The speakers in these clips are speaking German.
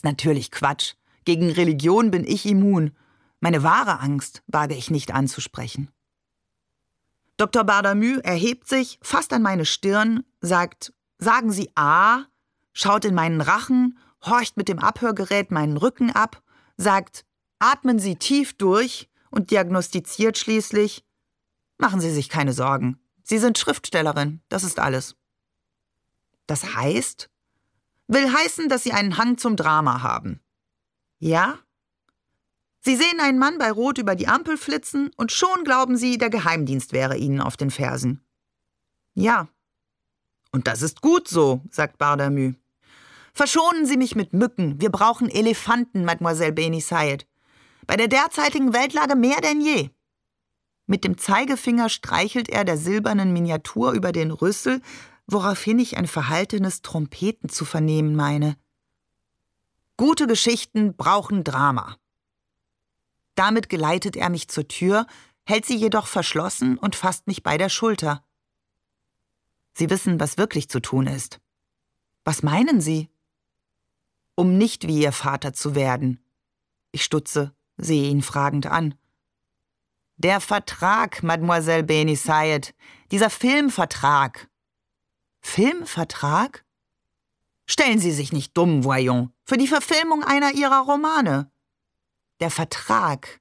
Natürlich Quatsch. Gegen Religion bin ich immun. Meine wahre Angst wage ich nicht anzusprechen. Dr. Bardamü erhebt sich, fasst an meine Stirn, sagt, sagen Sie A, schaut in meinen Rachen, horcht mit dem Abhörgerät meinen Rücken ab, sagt, atmen Sie tief durch und diagnostiziert schließlich, machen Sie sich keine Sorgen. Sie sind Schriftstellerin, das ist alles. Das heißt? Will heißen, dass Sie einen Hang zum Drama haben. Ja? Sie sehen einen Mann bei Rot über die Ampel flitzen und schon glauben Sie, der Geheimdienst wäre Ihnen auf den Fersen. Ja. Und das ist gut so, sagt Bardamü. Verschonen Sie mich mit Mücken, wir brauchen Elefanten, Mademoiselle Beni Sayed. Bei der derzeitigen Weltlage mehr denn je. Mit dem Zeigefinger streichelt er der silbernen Miniatur über den Rüssel, woraufhin ich ein verhaltenes Trompeten zu vernehmen meine. Gute Geschichten brauchen Drama. Damit geleitet er mich zur Tür, hält sie jedoch verschlossen und fasst mich bei der Schulter. Sie wissen, was wirklich zu tun ist. Was meinen Sie? Um nicht wie Ihr Vater zu werden. Ich stutze, sehe ihn fragend an. Der Vertrag, Mademoiselle Beni Sayed, dieser Filmvertrag. Filmvertrag? Stellen Sie sich nicht dumm, Voyons, für die Verfilmung einer Ihrer Romane. Der Vertrag.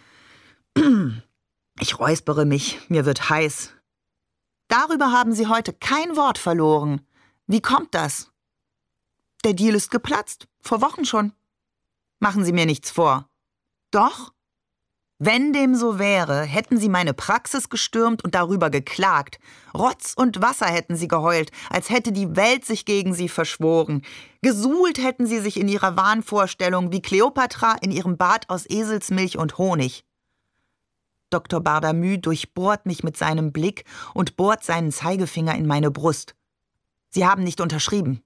Ich räuspere mich, mir wird heiß. Darüber haben Sie heute kein Wort verloren. Wie kommt das? Der Deal ist geplatzt, vor Wochen schon. Machen Sie mir nichts vor. Doch? Wenn dem so wäre, hätten Sie meine Praxis gestürmt und darüber geklagt. Rotz und Wasser hätten Sie geheult, als hätte die Welt sich gegen Sie verschworen. Gesuhlt hätten Sie sich in Ihrer Wahnvorstellung wie Kleopatra in ihrem Bad aus Eselsmilch und Honig. Dr. Bardamü durchbohrt mich mit seinem Blick und bohrt seinen Zeigefinger in meine Brust. Sie haben nicht unterschrieben.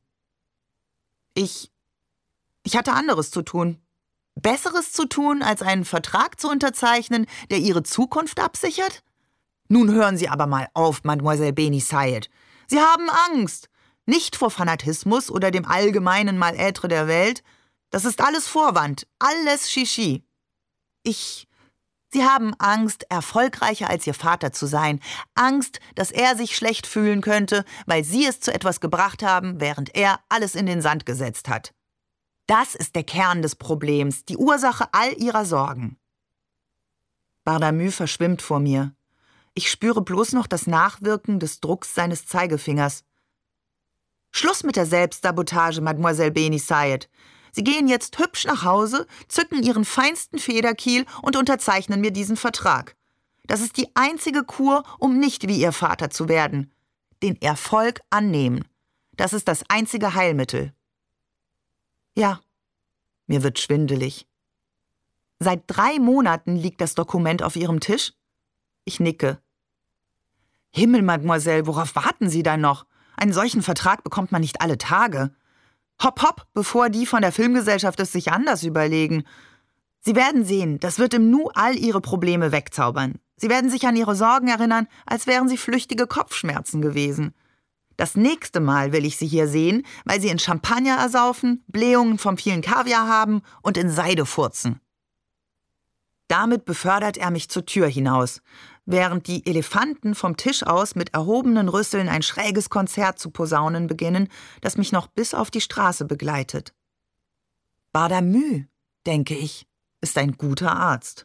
Ich hatte anderes zu tun. Besseres zu tun, als einen Vertrag zu unterzeichnen, der Ihre Zukunft absichert? Nun hören Sie aber mal auf, Mademoiselle Beni Sayed. Sie haben Angst. Nicht vor Fanatismus oder dem allgemeinen Mal-être der Welt. Das ist alles Vorwand, alles Shishi. Sie haben Angst, erfolgreicher als Ihr Vater zu sein. Angst, dass er sich schlecht fühlen könnte, weil Sie es zu etwas gebracht haben, während er alles in den Sand gesetzt hat. Das ist der Kern des Problems, die Ursache all Ihrer Sorgen. Bardamü verschwimmt vor mir. Ich spüre bloß noch das Nachwirken des Drucks seines Zeigefingers. Schluss mit der Selbstsabotage, Mademoiselle Beni Sayed. Sie gehen jetzt hübsch nach Hause, zücken Ihren feinsten Federkiel und unterzeichnen mir diesen Vertrag. Das ist die einzige Kur, um nicht wie Ihr Vater zu werden. Den Erfolg annehmen. Das ist das einzige Heilmittel. Ja, mir wird schwindelig. Seit 3 Monaten liegt das Dokument auf Ihrem Tisch? Ich nicke. Himmel, Mademoiselle, worauf warten Sie dann noch? Einen solchen Vertrag bekommt man nicht alle Tage. Hopp, hopp, bevor die von der Filmgesellschaft es sich anders überlegen. Sie werden sehen, das wird im Nu all Ihre Probleme wegzaubern. Sie werden sich an Ihre Sorgen erinnern, als wären sie flüchtige Kopfschmerzen gewesen. Das nächste Mal will ich Sie hier sehen, weil Sie in Champagner ersaufen, Blähungen vom vielen Kaviar haben und in Seide furzen. Damit befördert er mich zur Tür hinaus, während die Elefanten vom Tisch aus mit erhobenen Rüsseln ein schräges Konzert zu posaunen beginnen, das mich noch bis auf die Straße begleitet. Bardamü, denke ich, ist ein guter Arzt.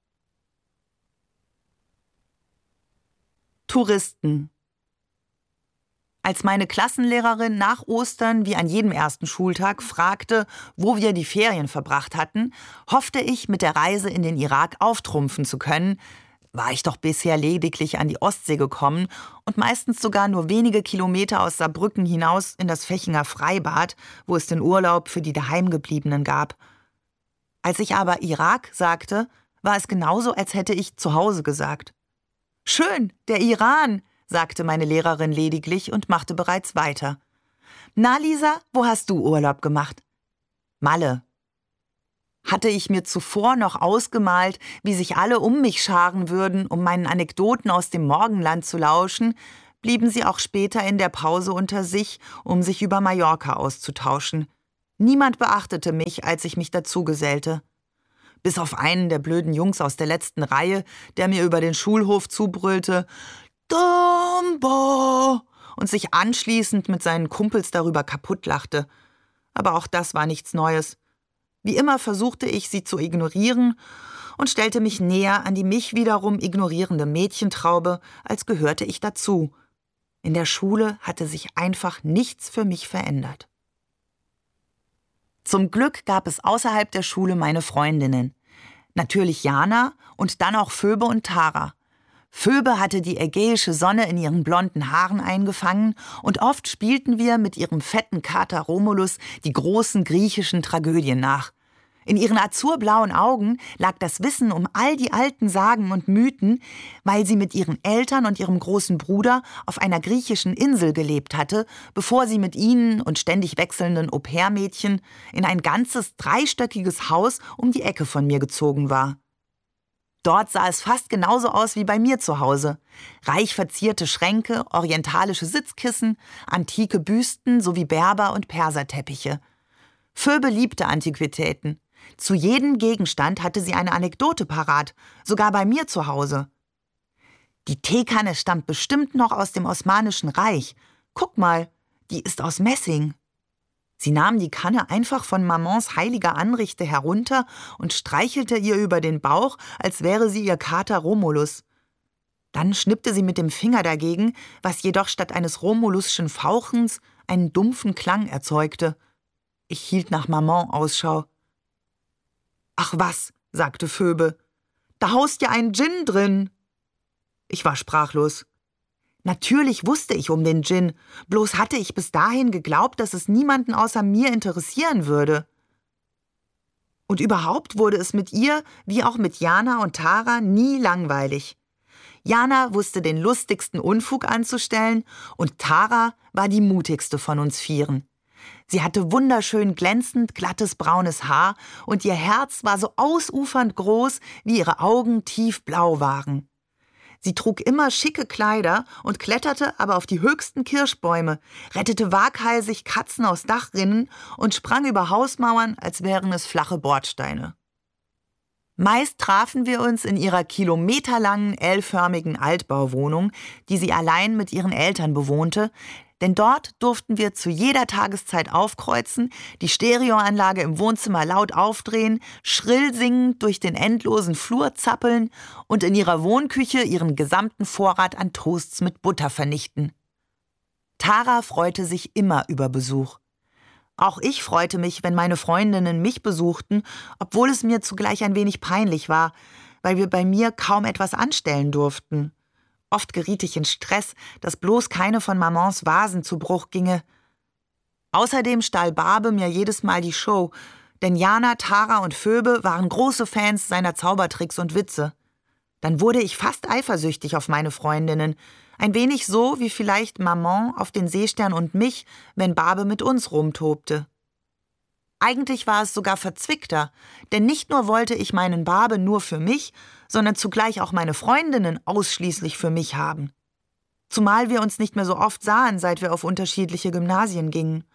Touristen. Als meine Klassenlehrerin nach Ostern wie an jedem ersten Schultag fragte, wo wir die Ferien verbracht hatten, hoffte ich, mit der Reise in den Irak auftrumpfen zu können, war ich doch bisher lediglich an die Ostsee gekommen und meistens sogar nur wenige Kilometer aus Saarbrücken hinaus in das Fechinger Freibad, wo es den Urlaub für die Daheimgebliebenen gab. Als ich aber Irak sagte, war es genauso, als hätte ich zu Hause gesagt. »Schön, der Iran«, sagte meine Lehrerin lediglich und machte bereits weiter. »Na, Lisa, wo hast du Urlaub gemacht?« »Malle.« Hatte ich mir zuvor noch ausgemalt, wie sich alle um mich scharen würden, um meinen Anekdoten aus dem Morgenland zu lauschen, blieben sie auch später in der Pause unter sich, um sich über Mallorca auszutauschen. Niemand beachtete mich, als ich mich dazugesellte. Bis auf einen der blöden Jungs aus der letzten Reihe, der mir über den Schulhof zubrüllte, »Dumbo!« und sich anschließend mit seinen Kumpels darüber kaputtlachte. Aber auch das war nichts Neues. Wie immer versuchte ich, sie zu ignorieren und stellte mich näher an die mich wiederum ignorierende Mädchentraube, als gehörte ich dazu. In der Schule hatte sich einfach nichts für mich verändert. Zum Glück gab es außerhalb der Schule meine Freundinnen. Natürlich Jana und dann auch Phoebe und Tara. Phoebe hatte die ägäische Sonne in ihren blonden Haaren eingefangen und oft spielten wir mit ihrem fetten Kater Romulus die großen griechischen Tragödien nach. In ihren azurblauen Augen lag das Wissen um all die alten Sagen und Mythen, weil sie mit ihren Eltern und ihrem großen Bruder auf einer griechischen Insel gelebt hatte, bevor sie mit ihnen und ständig wechselnden Au-pair-Mädchen in ein ganzes 3-stöckiges Haus um die Ecke von mir gezogen war. Dort sah es fast genauso aus wie bei mir zu Hause. Reich verzierte Schränke, orientalische Sitzkissen, antike Büsten sowie Berber- und Perserteppiche. Phoebe liebte Antiquitäten. Zu jedem Gegenstand hatte sie eine Anekdote parat, sogar bei mir zu Hause. Die Teekanne stammt bestimmt noch aus dem Osmanischen Reich. Guck mal, die ist aus Messing. Sie nahm die Kanne einfach von Mamans heiliger Anrichte herunter und streichelte ihr über den Bauch, als wäre sie ihr Kater Romulus. Dann schnippte sie mit dem Finger dagegen, was jedoch statt eines romulusschen Fauchens einen dumpfen Klang erzeugte. Ich hielt nach Maman Ausschau. »Ach was«, sagte Phoebe, »da haust ja ein Djinn drin.« Ich war sprachlos. Natürlich wusste ich um den Djinn, bloß hatte ich bis dahin geglaubt, dass es niemanden außer mir interessieren würde. Und überhaupt wurde es mit ihr, wie auch mit Jana und Tara, nie langweilig. Jana wusste den lustigsten Unfug anzustellen und Tara war die mutigste von uns vieren. Sie hatte wunderschön glänzend glattes braunes Haar und ihr Herz war so ausufernd groß, wie ihre Augen tiefblau waren. Sie trug immer schicke Kleider und kletterte aber auf die höchsten Kirschbäume, rettete waghalsig Katzen aus Dachrinnen und sprang über Hausmauern, als wären es flache Bordsteine. Meist trafen wir uns in ihrer kilometerlangen, L-förmigen Altbauwohnung, die sie allein mit ihren Eltern bewohnte, denn dort durften wir zu jeder Tageszeit aufkreuzen, die Stereoanlage im Wohnzimmer laut aufdrehen, schrill singend durch den endlosen Flur zappeln und in ihrer Wohnküche ihren gesamten Vorrat an Toasts mit Butter vernichten. Tara freute sich immer über Besuch. Auch ich freute mich, wenn meine Freundinnen mich besuchten, obwohl es mir zugleich ein wenig peinlich war, weil wir bei mir kaum etwas anstellen durften. Oft geriet ich in Stress, dass bloß keine von Mamans Vasen zu Bruch ginge. Außerdem stahl Barbe mir jedes Mal die Show, denn Jana, Tara und Phoebe waren große Fans seiner Zaubertricks und Witze. Dann wurde ich fast eifersüchtig auf meine Freundinnen, ein wenig so wie vielleicht Maman auf den Seestern und mich, wenn Barbe mit uns rumtobte. Eigentlich war es sogar verzwickter, denn nicht nur wollte ich meinen Barbe nur für mich, sondern zugleich auch meine Freundinnen ausschließlich für mich haben. Zumal wir uns nicht mehr so oft sahen, seit wir auf unterschiedliche Gymnasien gingen.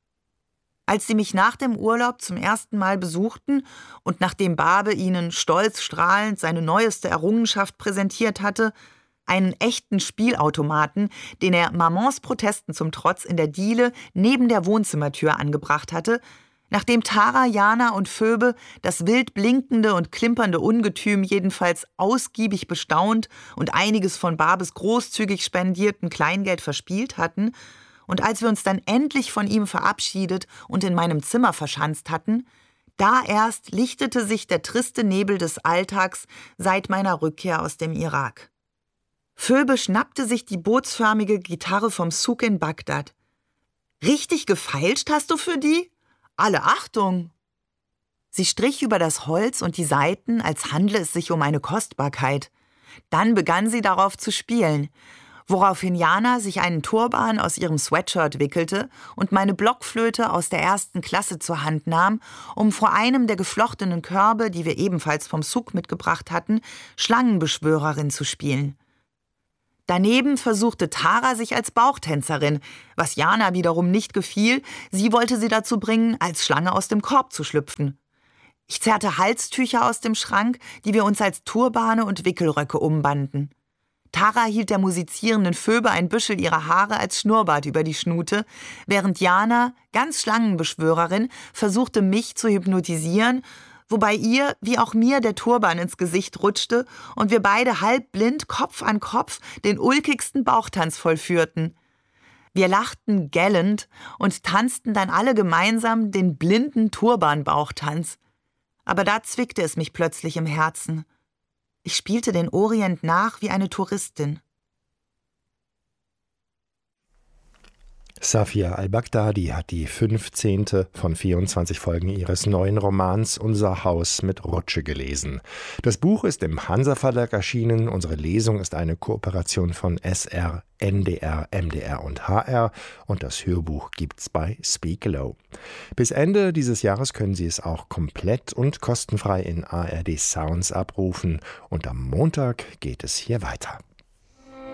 Als sie mich nach dem Urlaub zum ersten Mal besuchten und nachdem Barbe ihnen stolz strahlend seine neueste Errungenschaft präsentiert hatte, einen echten Spielautomaten, den er Mamans Protesten zum Trotz in der Diele neben der Wohnzimmertür angebracht hatte, nachdem Tara, Jana und Phoebe das wild blinkende und klimpernde Ungetüm jedenfalls ausgiebig bestaunt und einiges von Barbes großzügig spendierten Kleingeld verspielt hatten, und als wir uns dann endlich von ihm verabschiedet und in meinem Zimmer verschanzt hatten, da erst lichtete sich der triste Nebel des Alltags seit meiner Rückkehr aus dem Irak. Phoebe schnappte sich die bootsförmige Gitarre vom Souk in Bagdad. »Richtig gefeilscht hast du für die? Alle Achtung!« Sie strich über das Holz und die Saiten, als handle es sich um eine Kostbarkeit. Dann begann sie darauf zu spielen, woraufhin Jana sich einen Turban aus ihrem Sweatshirt wickelte und meine Blockflöte aus der 1. Klasse zur Hand nahm, um vor einem der geflochtenen Körbe, die wir ebenfalls vom Souk mitgebracht hatten, Schlangenbeschwörerin zu spielen. Daneben versuchte Tara sich als Bauchtänzerin, was Jana wiederum nicht gefiel. Sie wollte sie dazu bringen, als Schlange aus dem Korb zu schlüpfen. Ich zerrte Halstücher aus dem Schrank, die wir uns als Turbane und Wickelröcke umbanden. Tara hielt der musizierenden Phoebe ein Büschel ihrer Haare als Schnurrbart über die Schnute, während Jana, ganz Schlangenbeschwörerin, versuchte, mich zu hypnotisieren, wobei ihr, wie auch mir, der Turban ins Gesicht rutschte und wir beide halbblind, Kopf an Kopf, den ulkigsten Bauchtanz vollführten. Wir lachten gellend und tanzten dann alle gemeinsam den blinden Turban-Bauchtanz. Aber da zwickte es mich plötzlich im Herzen. Ich spielte den Orient nach wie eine Touristin. Safia al-Baghdadi hat die 15. von 24 Folgen ihres neuen Romans Unser Haus mit Rutsche gelesen. Das Buch ist im Hansa Verlag erschienen. Unsere Lesung ist eine Kooperation von SR, NDR, MDR und HR und das Hörbuch gibt's bei Speak Low. Bis Ende dieses Jahres können Sie es auch komplett und kostenfrei in ARD Sounds abrufen und am Montag geht es hier weiter.